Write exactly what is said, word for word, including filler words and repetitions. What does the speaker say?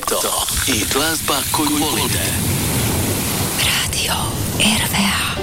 To i glazba koju volite. Radio er ve a.